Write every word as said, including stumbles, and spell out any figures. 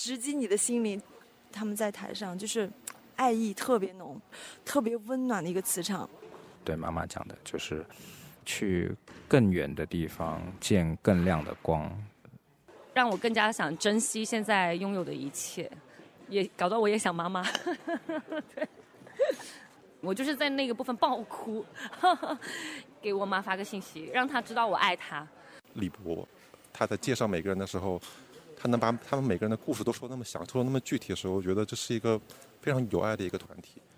直击你的心灵。他们在台上就是爱意特别浓，特别温暖的一个磁场。 对妈妈讲的就是去更远的地方见更亮的光， 让我更加想珍惜现在拥有的一切，也搞到我也想妈妈。对，我就是在那个部分爆哭，给我妈发个信息，让她知道我爱她。 李博他在介绍每个人的时候，他能把他们每个人的故事都说那么详，说那么具体的时候，我觉得这是一个非常有爱的一个团体。